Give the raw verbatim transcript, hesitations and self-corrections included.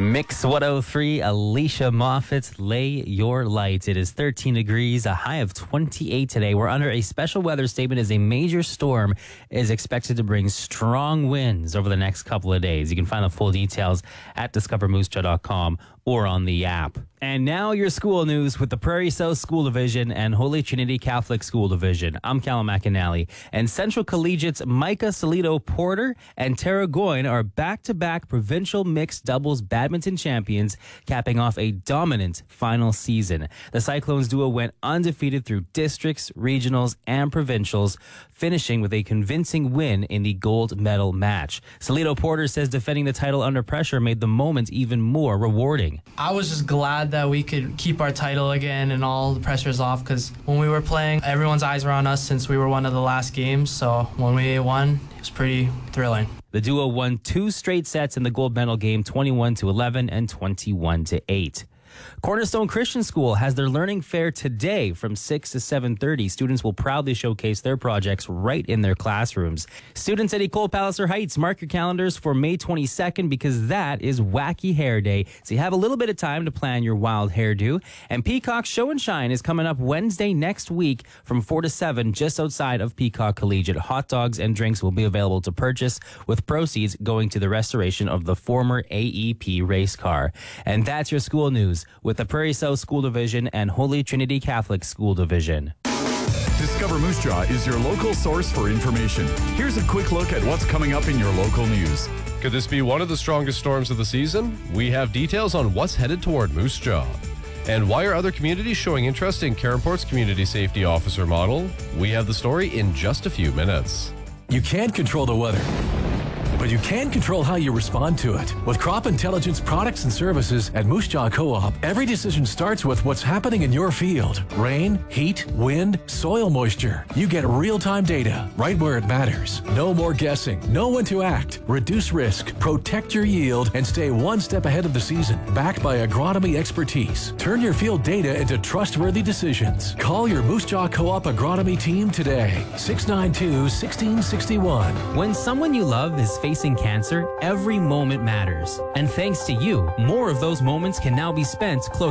Mix one oh three, Alicia Moffat, Lay Your Light. It is thirteen degrees, a high of twenty-eight today. We're under a special weather statement as a major storm is expected to bring strong winds over the next couple of days. You can find the full details at discover moose jaw dot com or on the app. And now your school news with the Prairie South School Division and Holy Trinity Catholic School Division. I'm Callum McAnally. And Central Collegiate's Micah Salito Porter and Tara Goyne are back-to-back provincial mixed doubles badminton champions, capping off a dominant final season. The Cyclones duo went undefeated through districts, regionals, and provincials, finishing with a convincing win in the gold medal match. Salito Porter says defending the title under pressure made the moment even more rewarding. I was just glad that we could keep our title again and all the pressure's off, because when we were playing, everyone's eyes were on us since we were one of the last games. So when we won, it was pretty thrilling. The duo won two straight sets in the gold medal game, twenty-one to eleven and twenty-one to eight. Cornerstone Christian School has their learning fair today from six to seven thirty. Students will proudly showcase their projects right in their classrooms. Students at Ecole Palliser Heights, mark your calendars for May twenty-second because that is Wacky Hair Day. So you have a little bit of time to plan your wild hairdo. And Peacock Show and Shine is coming up Wednesday next week from four to seven just outside of Peacock Collegiate. Hot dogs and drinks will be available to purchase, with proceeds going to the restoration of the former A E P race car. And that's your school news with the Prairie South School Division and Holy Trinity Catholic School Division. Discover Moose Jaw is your local source for information. Here's a quick look at what's coming up in your local news. Could this be one of the strongest storms of the season? We have details on what's headed toward Moose Jaw. And why are other communities showing interest in Caronport's Community Safety Officer model? We have the story in just a few minutes. You can't control the weather, but you can control how you respond to it. With crop intelligence products and services at Moose Jaw Co-op, every decision starts with what's happening in your field. Rain, heat, wind, soil moisture. You get real-time data right where it matters. No more guessing. Know when to act. Reduce risk. Protect your yield and stay one step ahead of the season. Backed by agronomy expertise. Turn your field data into trustworthy decisions. Call your Moose Jaw Co-op agronomy team today. six nine two, one six six one. When someone you love is facing cancer, every moment matters. And thanks to you, more of those moments can now be spent close